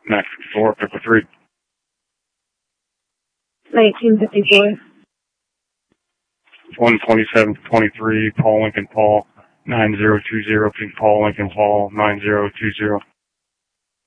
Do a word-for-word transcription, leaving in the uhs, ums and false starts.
Max fifty-four, Pepper three. nineteen fifty-four. one twenty-seven twenty-three, Paul Lincoln Paul, nine zero two zero, Paul Lincoln Paul, nine zero two zero.